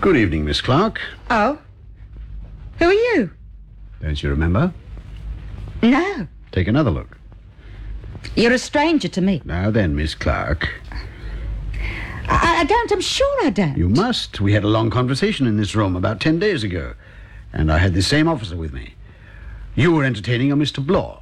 Good evening, Miss Clark. Oh? Who are you? Don't you remember? No. Take another look. You're a stranger to me. Now then, Miss Clark. I don't. I'm sure I don't. You must. We had a long conversation in this room about 10 days ago, and I had the same officer with me. You were entertaining a Mr. Blore.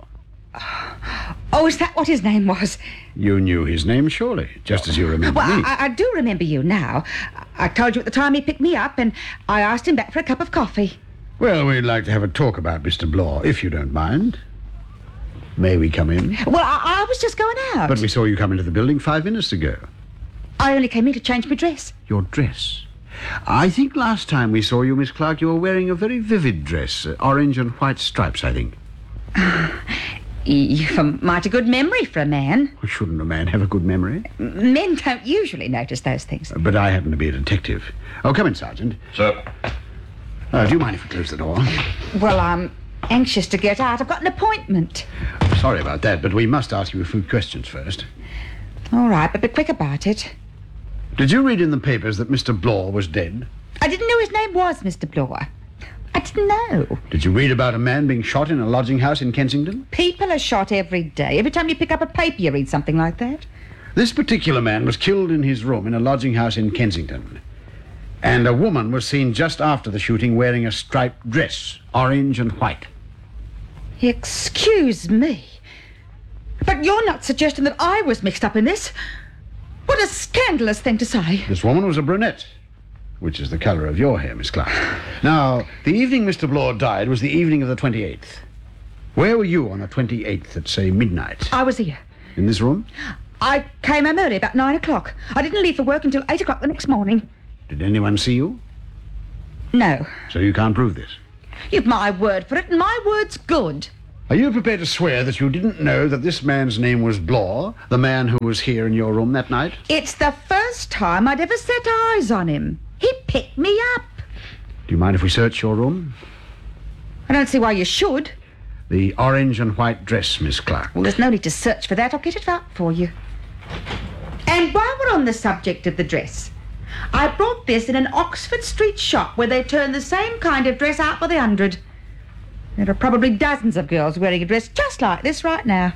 Oh, is that what his name was? You knew his name, surely, just as you remember Well, me. I do remember you now. I told you at the time he picked me up, and I asked him back for a cup of coffee. Well, we'd like to have a talk about Mr. Blore, if you don't mind. May we come in? Well, I was just going out. But we saw you come into the building 5 minutes ago. I only came in to change my dress. Your dress? I think last time we saw you, Miss Clark, you were wearing a very vivid dress. Orange and white stripes, I think. You've a mighty good memory for a man. Shouldn't a man have a good memory? Men don't usually notice those things. But I happen to be a detective. Oh, come in, Sergeant. Sir. Do you mind if we close the door? Well, I'm anxious to get out. I've got an appointment. Sorry about that, but we must ask you a few questions first. All right, but be quick about it. Did you read in the papers that Mr. Blore was dead? I didn't know his name was Mr. Blore. I didn't know. Did you read about a man being shot in a lodging house in Kensington? People are shot every day. Every time you pick up a paper, you read something like that. This particular man was killed in his room in a lodging house in Kensington. And a woman was seen just after the shooting wearing a striped dress, orange and white. Excuse me, but you're not suggesting that I was mixed up in this? What a scandalous thing to say. This woman was a brunette, which is the colour of your hair, Miss Clark. Now, the evening Mr. Blore died was the evening of the 28th. Where were you on the 28th at, say, midnight? I was here. In this room? I came home early, about 9 o'clock. I didn't leave for work until 8 o'clock the next morning. Did anyone see you? No. So you can't prove this? You've my word for it, and my word's good. Are you prepared to swear that you didn't know that this man's name was Blore, the man who was here in your room that night? It's the first time I'd ever set eyes on him. He picked me up. Do you mind if we search your room? I don't see why you should. The orange and white dress, Miss Clark. Well, there's no need to search for that. I'll get it out for you. And while we're on the subject of the dress, I brought this in an Oxford Street shop where they turn the same kind of dress out by the 100. There are probably dozens of girls wearing a dress just like this right now.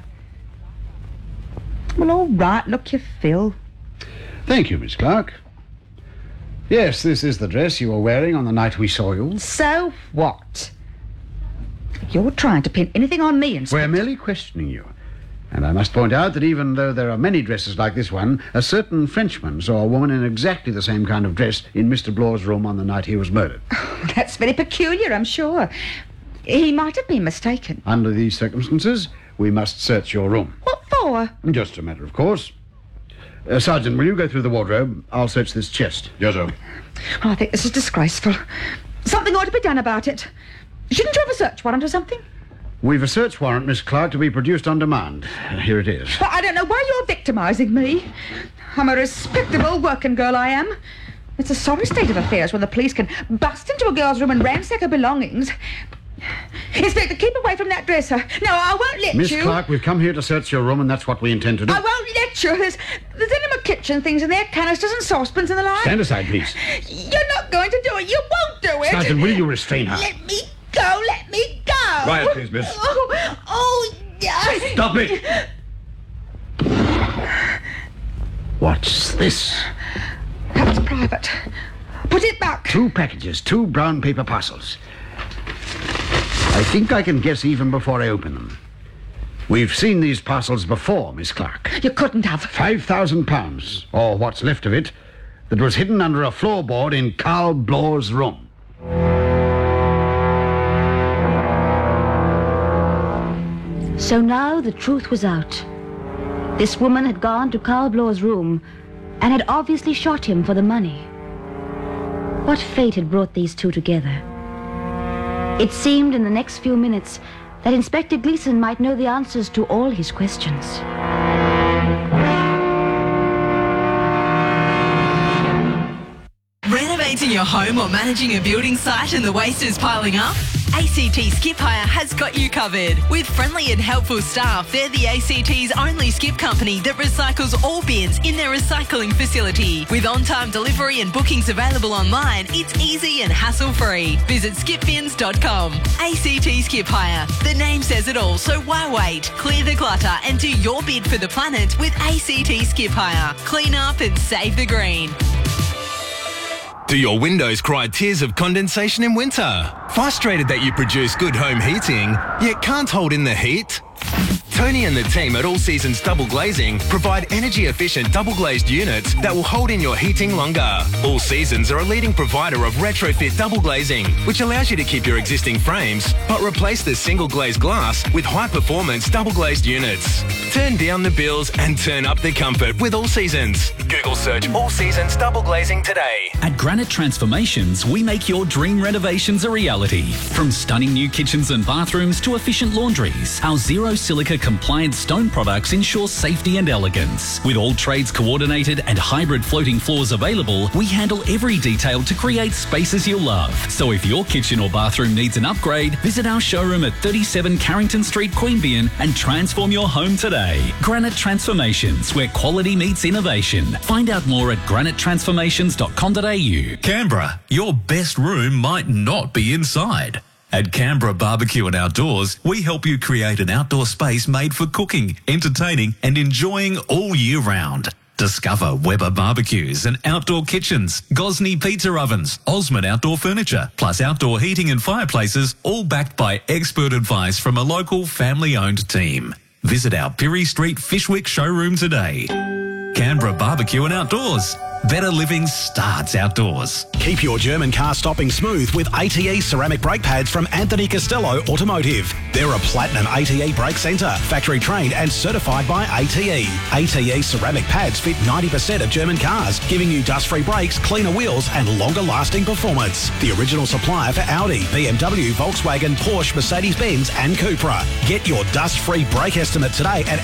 Well, all right, look your fill. Thank you, Miss Clark. Yes, this is the dress you were wearing on the night we saw you. So what? You're trying to pin anything on me, Inspector. We're merely questioning you. And I must point out that even though there are many dresses like this one, a certain Frenchman saw a woman in exactly the same kind of dress in Mr. Blore's room on the night he was murdered. Oh, that's very peculiar, I'm sure. He might have been mistaken. Under these circumstances, we must search your room. What for? Just a matter of course. Sergeant, will you go through the wardrobe? I'll search this chest. Yes, sir. Oh, I think this is disgraceful. Something ought to be done about it. Shouldn't you have a search warrant or something? We've a search warrant, Miss Clark, to be produced on demand. Here it is. Well, I don't know why you're victimising me. I'm a respectable working girl, I am. It's a sorry state of affairs when the police can bust into a girl's room and ransack her belongings. Inspector, keep away from that dresser. No, I won't let Miss you. Clark, we've come here to search your room, and that's what we intend to do. I won't let you. There's enema kitchen things in there, canisters and saucepans and the like. Stand aside, please. You're not going to do it. You won't do it. Sergeant, will you restrain her? Let me go. Let me go. Quiet, please, miss. Oh, yeah. Stop it! What's this? That's private. Put it back. 2 packages, 2 brown paper parcels. I think I can guess even before I open them. We've seen these parcels before, Miss Clark. You couldn't have. £5,000, or what's left of it, that was hidden under a floorboard in Karl Blore's room. So now the truth was out. This woman had gone to Karl Blore's room and had obviously shot him for the money. What fate had brought these two together? It seemed in the next few minutes that Inspector Gleason might know the answers to all his questions. Renovating your home or managing a building site and the waste is piling up? ACT Skip Hire has got you covered. With friendly and helpful staff, they're the ACT's only skip company that recycles all bins in their recycling facility. With on-time delivery and bookings available online, it's easy and hassle-free. Visit skipbins.com. ACT Skip Hire. The name says it all, so why wait? Clear the clutter and do your bid for the planet with ACT Skip Hire. Clean up and save the green. Do your windows cry tears of condensation in winter? Frustrated that you produce good home heating, yet can't hold in the heat? Tony and the team at All Seasons Double Glazing provide energy-efficient double-glazed units that will hold in your heating longer. All Seasons are a leading provider of retrofit double glazing, which allows you to keep your existing frames, but replace the single-glazed glass with high-performance double-glazed units. Turn down the bills and turn up the comfort with All Seasons. Google search All Seasons Double Glazing today. At Granite Transformations, we make your dream renovations a reality. From stunning new kitchens and bathrooms to efficient laundries, our zero silica compliant stone products ensure safety and elegance. With all trades coordinated and hybrid floating floors available, we handle every detail to create spaces you'll love. So if your kitchen or bathroom needs an upgrade, visit our showroom at 37 Carrington Street, Queanbeyan and transform your home today. Granite Transformations, where quality meets innovation. Find out more at granitetransformations.com.au. Canberra, your best room might not be inside. At Canberra Barbecue and Outdoors, we help you create an outdoor space made for cooking, entertaining and enjoying all year round. Discover Weber barbecues and outdoor kitchens, Gosney pizza ovens, Osmond outdoor furniture, plus outdoor heating and fireplaces, all backed by expert advice from a local family-owned team. Visit our Pirie Street Fishwick showroom today. Canberra Barbecue and Outdoors. Better living starts outdoors. Keep your German car stopping smooth with ATE ceramic brake pads from Anthony Costello Automotive. They're a platinum ATE brake centre, factory trained and certified by ATE. ATE ceramic pads fit 90% of German cars, giving you dust-free brakes, cleaner wheels and longer-lasting performance. The original supplier for Audi, BMW, Volkswagen, Porsche, Mercedes-Benz and Cupra. Get your dust-free brake estimate today at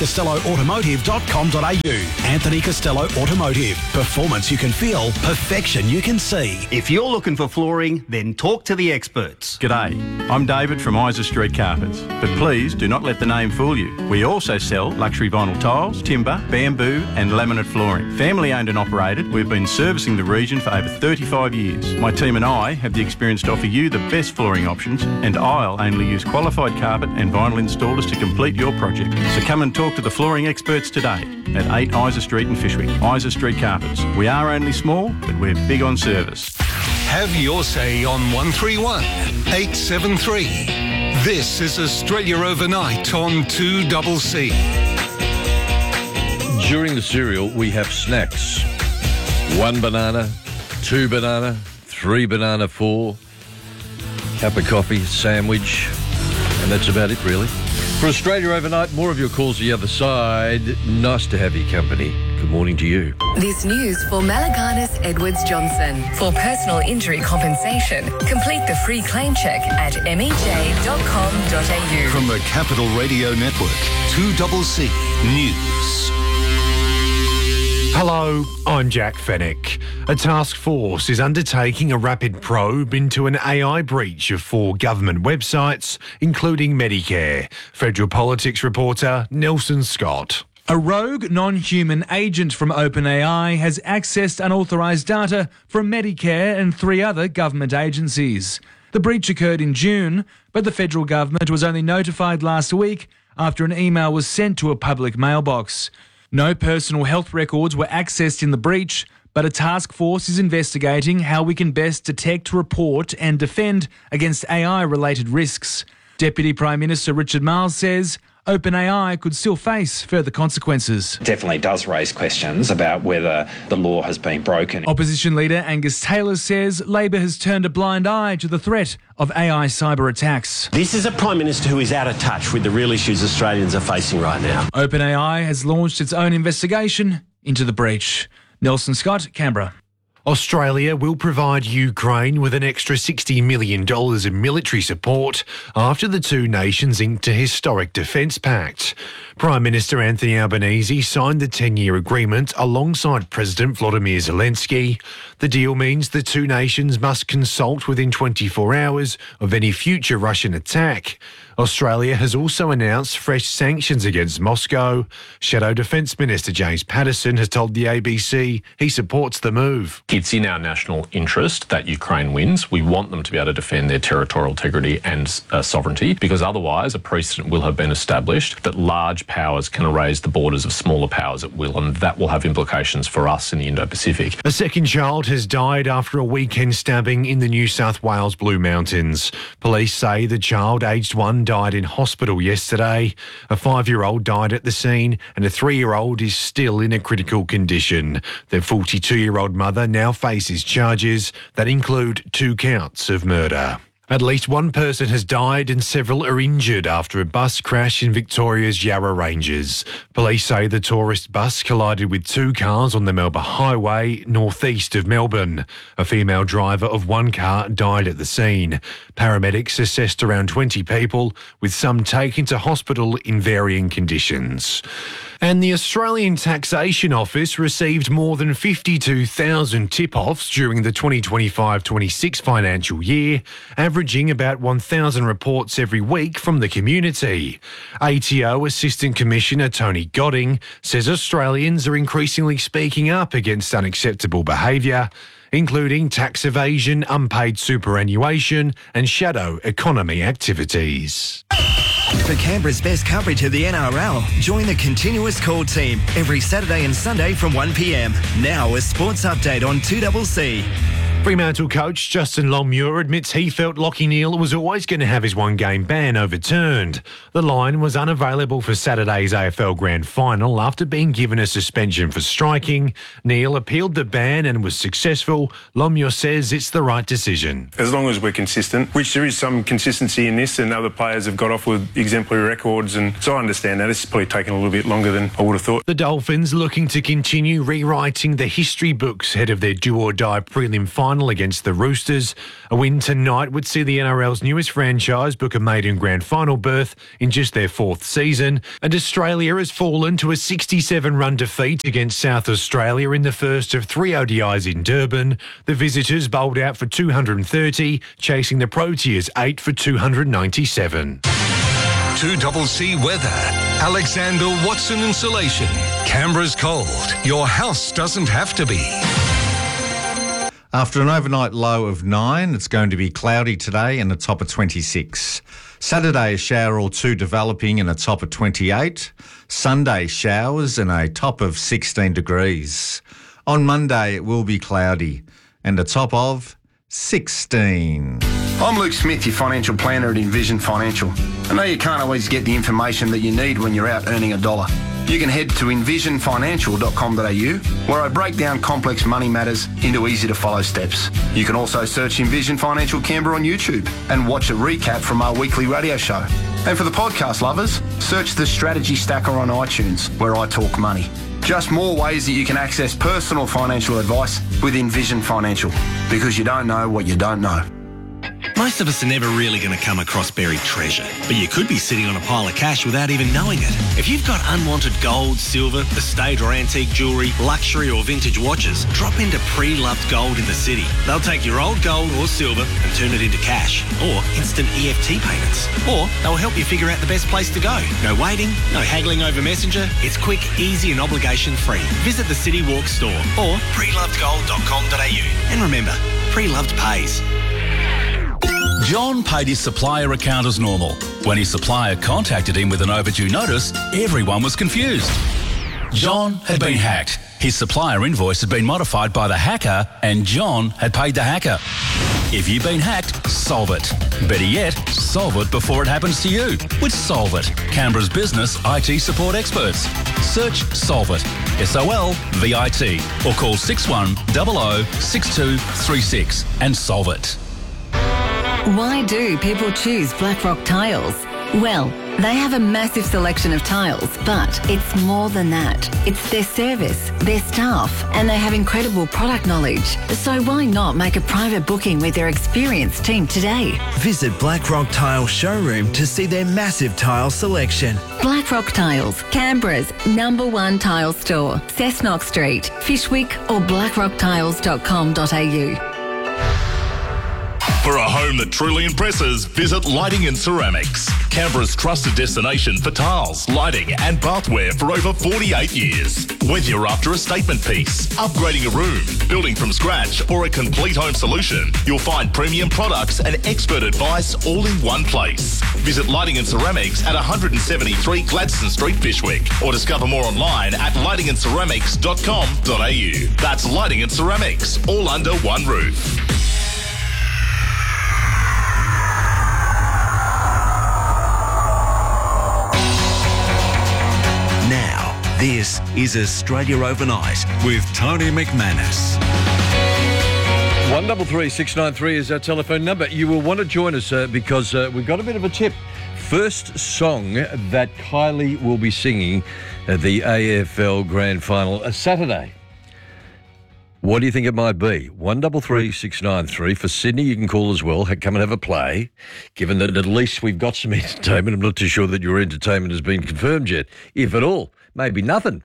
anthonycostelloautomotive.com.au. Anthony Costello Automotive. Performance you can feel, perfection you can see. If you're looking for flooring, then talk to the experts. G'day, I'm David from Isa Street Carpets, but please do not let the name fool you. We also sell luxury vinyl tiles, timber, bamboo and laminate flooring. Family owned and operated, we've been servicing the region for over 35 years. My team and I have the experience to offer you the best flooring options, and I'll only use qualified carpet and vinyl installers to complete your project. So come and talk to the flooring experts today at 8 Isa Street in Fishwick. Isa Street Carpets. We are only small, but we're big on service. Have your say on 131 873. This is Australia Overnight on 2CC. During the cereal, we have snacks. 1 banana, 2 banana, 3 banana, 4, cup of coffee, sandwich, and that's about it, really. For Australia Overnight, more of your calls the other side. Nice to have your company. Good morning to you. This news for Malaganis Edwards Johnson. For personal injury compensation, complete the free claim check at mej.com.au. From the Capital Radio Network, 2CC News. Hello, I'm Jack Fennick. A task force is undertaking a rapid probe into an AI breach of 4 government websites, including Medicare. Federal Politics reporter Nelson Scott. A rogue non-human agent from OpenAI has accessed unauthorised data from Medicare and 3 other government agencies. The breach occurred in June, but the federal government was only notified last week after an email was sent to a public mailbox. No personal health records were accessed in the breach, but a task force is investigating how we can best detect, report and defend against AI-related risks. Deputy Prime Minister Richard Marles says OpenAI could still face further consequences. Definitely does raise questions about whether the law has been broken. Opposition leader Angus Taylor says Labor has turned a blind eye to the threat of AI cyber attacks. This is a Prime Minister who is out of touch with the real issues Australians are facing right now. OpenAI has launched its own investigation into the breach. Nelson Scott, Canberra. Australia will provide Ukraine with an extra $60 million in military support after the two nations inked a historic defence pact. Prime Minister Anthony Albanese signed the 10-year agreement alongside President Volodymyr Zelensky. The deal means the two nations must consult within 24 hours of any future Russian attack. Australia has also announced fresh sanctions against Moscow. Shadow Defence Minister James Patterson has told the ABC he supports the move. It's in our national interest that Ukraine wins. We want them to be able to defend their territorial integrity and sovereignty, because otherwise a precedent will have been established that large powers can erase the borders of smaller powers at will, and that will have implications for us in the Indo-Pacific. A second child has died after a weekend stabbing in the New South Wales Blue Mountains. Police say the child, aged 1, died in hospital yesterday. A 5-year-old died at the scene and a 3-year-old is still in a critical condition. Their 42-year-old mother now faces charges that include 2 counts of murder. At least one person has died and several are injured after a bus crash in Victoria's Yarra Ranges. Police say the tourist bus collided with 2 cars on the Melba Highway, northeast of Melbourne. A female driver of one car died at the scene. Paramedics assessed around 20 people, with some taken to hospital in varying conditions. And the Australian Taxation Office received more than 52,000 tip-offs during the 2025-26 financial year, averaging about 1,000 reports every week from the community. ATO Assistant Commissioner Tony Godding says Australians are increasingly speaking up against unacceptable behaviour, including tax evasion, unpaid superannuation and shadow economy activities. For Canberra's best coverage of the NRL, join the Continuous Call team every Saturday and Sunday from 1 p.m. Now a sports update on 2CC. Fremantle coach Justin Longmuir admits he felt Lachie Neale was always going to have his one-game ban overturned. The Lion was unavailable for Saturday's AFL Grand Final after being given a suspension for striking. Neale appealed the ban and was successful. Longmuir says it's the right decision. As long as we're consistent, which there is some consistency in this, and other players have got off with exemplary records, and so I understand that. It's probably taken a little bit longer than I would have thought. The Dolphins looking to continue rewriting the history books ahead of their do-or-die prelim final against the Roosters. A win tonight would see the NRL's newest franchise book a maiden grand final berth in just their 4th season, and Australia has fallen to a 67-run defeat against South Australia in the first of 3 ODIs in Durban. The visitors bowled out for 230, chasing the Proteas 8 for 297. 2CC weather. Alexander Watson Insulation. Canberra's cold. Your house doesn't have to be. After an overnight low of 9, it's going to be cloudy today and a top of 26. Saturday, a shower or 2 developing and a top of 28. Sunday, showers and a top of 16 degrees. On Monday, it will be cloudy and a top of 16. I'm Luke Smith, your financial planner at Envision Financial. I know you can't always get the information that you need when you're out earning a dollar. You can head to envisionfinancial.com.au, where I break down complex money matters into easy-to-follow steps. You can also search Envision Financial Canberra on YouTube and watch a recap from our weekly radio show. And for the podcast lovers, search the Strategy Stacker on iTunes, where I talk money. Just more ways that you can access personal financial advice with Envision Financial, because you don't know what you don't know. Most of us are never really going to come across buried treasure, but you could be sitting on a pile of cash without even knowing it. If you've got unwanted gold, silver, estate or antique jewellery, luxury or vintage watches, drop into Pre-Loved Gold in the city. They'll take your old gold or silver and turn it into cash, or instant EFT payments. Or they'll help you figure out the best place to go. No waiting, no haggling over Messenger. It's quick, easy and obligation-free. Visit the City Walk store or prelovedgold.com.au. And remember, Pre-Loved pays. John paid his supplier account as normal. When his supplier contacted him with an overdue notice, everyone was confused. John had been hacked. His supplier invoice had been modified by the hacker, and John had paid the hacker. If you've been hacked, solve it. Better yet, solve it before it happens to you with Solve It, Canberra's business IT support experts. Search Solve It, SOLVIT, or call 6100 6236 and solve it. Why do people choose Blackrock Tiles? Well, they have a massive selection of tiles, but it's more than that. It's their service, their staff, and they have incredible product knowledge. So why not make a private booking with their experienced team today? Visit Blackrock Tile Showroom to see their massive tile selection. Blackrock Tiles, Canberra's #1 tile store, Cessnock Street, Fishwick or blackrocktiles.com.au. For a home that truly impresses, visit Lighting and Ceramics, Canberra's trusted destination for tiles, lighting and bathware for over 48 years. Whether you're after a statement piece, upgrading a room, building from scratch or a complete home solution, you'll find premium products and expert advice all in one place. Visit Lighting and Ceramics at 173 Gladstone Street, Fishwick, or discover more online at lightingandceramics.com.au. That's Lighting and Ceramics, all under one roof. This is Australia Overnight with Tony McManus. 133693 is our telephone number. You will want to join us because we've got a bit of a tip. First song that Kylie will be singing at the AFL Grand Final Saturday. What do you think it might be? 133693. For Sydney, you can call as well. Come and have a play. Given that at least we've got some entertainment, I'm not too sure that your entertainment has been confirmed yet, if at all. Maybe nothing.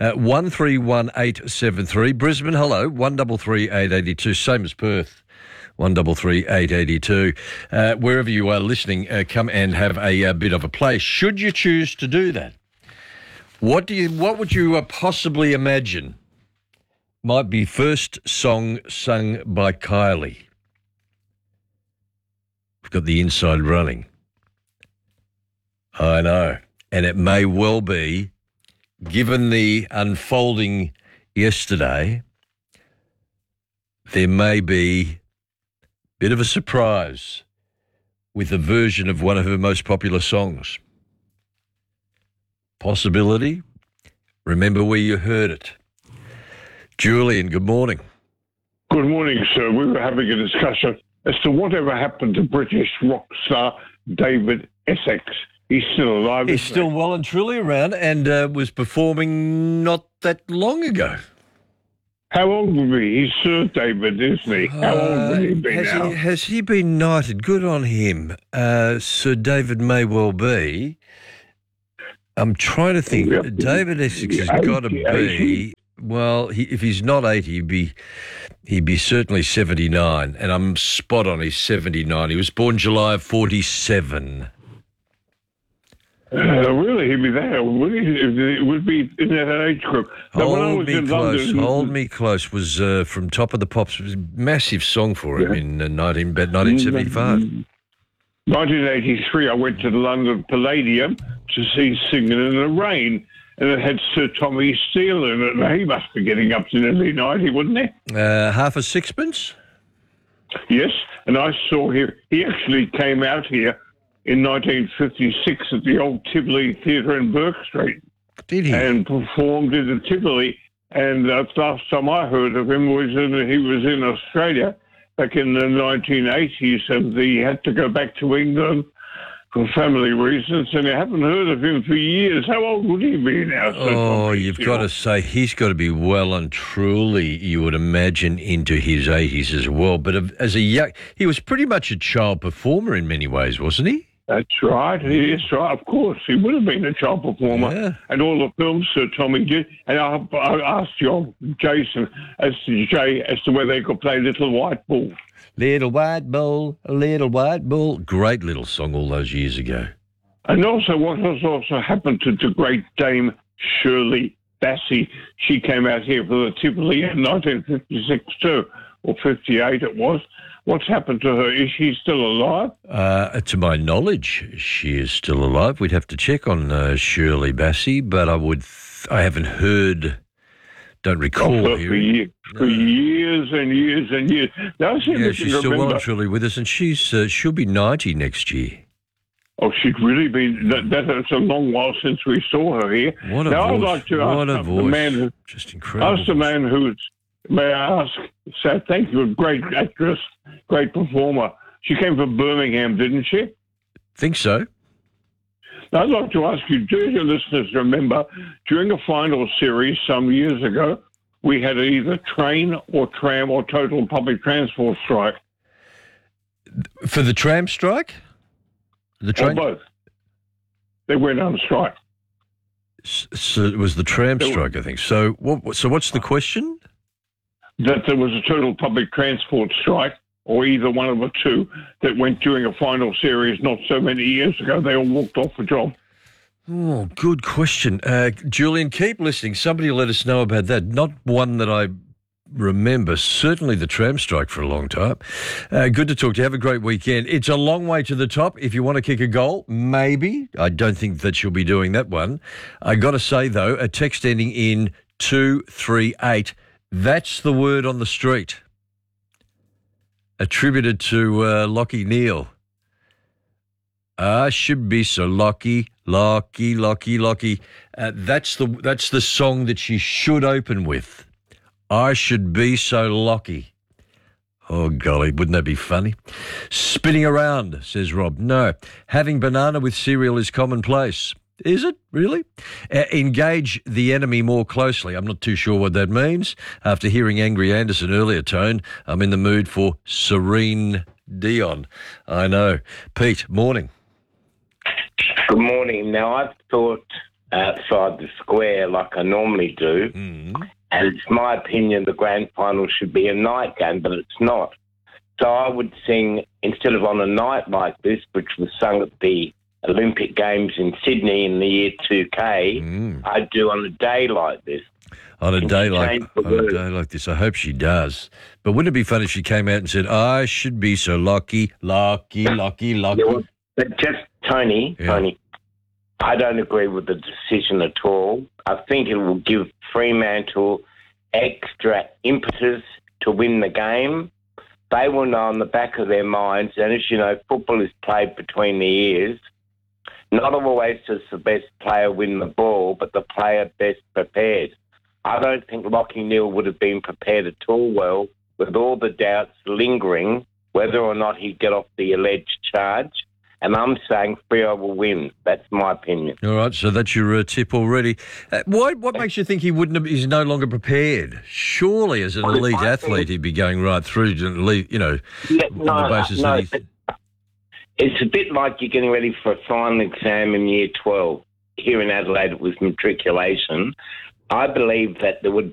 131873. Brisbane, hello. 133882. Same as Perth. 133882. Wherever you are listening, come and have a bit of a play. Should you choose to do that? What would you possibly imagine might be first song sung by Kylie? We've got the inside running. I know. And it may well be, given the unfolding yesterday, there may be a bit of a surprise with a version of one of her most popular songs. Possibility? Remember where you heard it. Julian, good morning. Good morning, sir. We were having a discussion as to whatever happened to British rock star David Essex. He's still alive. He's still well and truly around and was performing not that long ago. How old would he? He's Sir David, isn't he? How old would he be now? Has he been knighted? Good on him. Sir David may well be. I'm trying to think. David Essex has got to be. Well, if he's not 80, he'd be certainly 79, and I'm spot on. He's 79. He was born July of 47. Really, he'd be there. It would be in that age group. Hold Me Close was from Top of the Pops. It was a massive song for him in 1975. 1983, I went to the London Palladium to see Singing in the Rain, and it had Sir Tommy Steele in it. He must be getting up to nearly 90, wouldn't he? Half a sixpence? Yes, and I saw him. He actually came out here in 1956 at the old Tivoli Theatre in Burke Street. Did he? And performed in the Tivoli. And the last time I heard of him was he was in Australia back in the 1980s, and he had to go back to England for family reasons, and I haven't heard of him for years. How old would he be now? Oh, you've got to say he's got to be well and truly, you would imagine, into his 80s as well. But as a young, he was pretty much a child performer in many ways, wasn't he? That's right. He is right. Of course, he would have been a child performer. Yeah. And all the films Sir Tommy did. And I asked Jason as to whether they could play Little White Bull. Little White Bull, Little White Bull. Great little song all those years ago. And also, what has also happened to the great Dame Shirley Bassey? She came out here for the Tivoli in 1956 too, or 58 it was. What's happened to her? Is she still alive? To my knowledge, she is still alive. We'd have to check on Shirley Bassey, but I haven't heard, don't recall hearing. For years and years and years. Now, she's still well and truly with us, and she'll be 90 next year. Oh, she'd really be. That's a long while since we saw her here. What a now, voice. I'd like to ask the man just incredible. Ask the man who's. May I ask? So, thank you. Great actress, great performer. She came from Birmingham, didn't she? Think so. Now, I'd like to ask you, do your listeners remember, during a final series some years ago, we had either train or tram or total public transport strike? For the tram strike? The train? Or both. They went on strike. So it was the tram strike, I think. So what's the question? That there was a total public transport strike, or either one of the two, that went during a final series not so many years ago. They all walked off the job. Oh, good question. Julian, keep listening. Somebody let us know about that. Not one that I remember. Certainly the tram strike for a long time. Good to talk to you. Have a great weekend. It's a long way to the top. If you want to kick a goal, maybe. I don't think that you'll be doing that one. I got to say, though, a text ending in 238, that's the word on the street. Attributed to Lockie Neal. I should be so lucky, lucky, lucky, lucky. That's the song that she should open with. I should be so lucky. Oh, golly, wouldn't that be funny? Spinning around, says Rob. No, having banana with cereal is commonplace. Is it, really? Engage the enemy more closely. I'm not too sure what that means. After hearing Angry Anderson earlier, Tone, I'm in the mood for Serene Dion. I know. Pete, morning. Good morning. Now, I've thought outside the square like I normally do, and it's my opinion the grand final should be a night game, but it's not. So I would sing, instead of on a night like this, which was sung at the Olympic Games in Sydney in the year 2K, I'd do on a day like this. On a day like this, I hope she does. But wouldn't it be fun if she came out and said, I should be so lucky, lucky, lucky, lucky? Yeah, but just, Tony, I don't agree with the decision at all. I think it will give Fremantle extra impetus to win the game. They will know in the back of their minds, and as you know, football is played between the ears. Not always does the best player win the ball, but the player best prepared. I don't think Lockie Neal would have been prepared at all well, with all the doubts lingering whether or not he'd get off the alleged charge. And I'm saying Freo will win. That's my opinion. All right, so that's your tip already. What makes you think he's no longer prepared? Surely, as an elite athlete, he'd be going right through to elite, on the basis that it's a bit like you're getting ready for a final exam in year 12. Here in Adelaide, it was matriculation. I believe that there would